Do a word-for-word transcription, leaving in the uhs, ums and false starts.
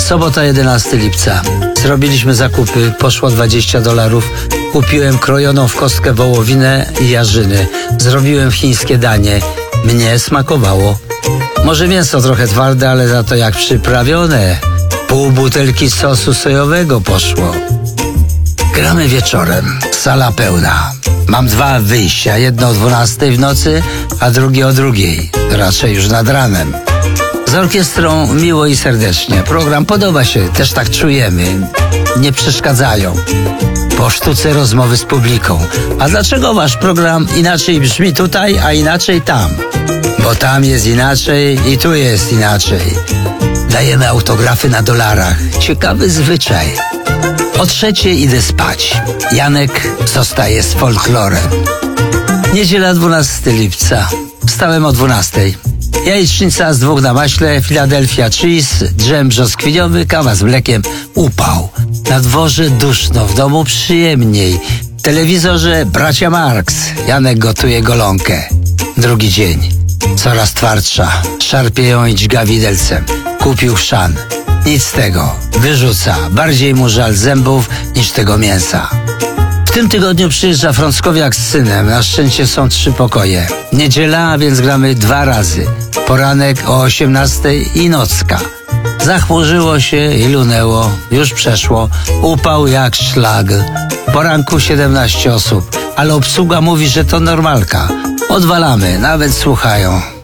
Sobota, jedenastego lipca. Zrobiliśmy zakupy, poszło dwadzieścia dolarów. Kupiłem krojoną w kostkę wołowinę i jarzyny. Zrobiłem chińskie danie. Mnie smakowało. Może mięso trochę twarde, ale za to jak przyprawione. Pół butelki sosu sojowego poszło. Gramy wieczorem. Sala pełna. Mam dwa wyjścia. Jedno o dwunastej w nocy, a drugie o drugiej. Raczej już nad ranem. Z orkiestrą miło i serdecznie. Program podoba się, też tak czujemy. Nie przeszkadzają. Po sztuce rozmowy z publiką. A dlaczego wasz program inaczej brzmi tutaj, a inaczej tam? Bo tam jest inaczej i tu jest inaczej. Dajemy autografy na dolarach. Ciekawy zwyczaj. O trzeciej idę spać. Janek zostaje z folklorem. Niedziela, dwunastego lipca. Wstałem o dwunastej. Jajecznica z dwóch na maśle, Philadelphia cheese, dżem brzoskwiniowy, kawa z mlekiem, upał. Na dworze duszno, w domu przyjemniej. W telewizorze bracia Marx. Janek gotuje golonkę. Drugi dzień. Coraz twardsza. Szarpie ją i dźga widelcem. Kupił chrzan. Nic z tego. Wyrzuca. Bardziej mu żal zębów niż tego mięsa. W tym tygodniu przyjeżdża Frąckowiak z synem. Na szczęście są trzy pokoje. Niedziela, a więc gramy dwa razy. Poranek o osiemnastej i nocka. Zachmurzyło się i lunęło. Już przeszło. Upał jak szlag. Poranku siedemnaście osób. Ale obsługa mówi, że to normalka. Odwalamy, nawet słuchają.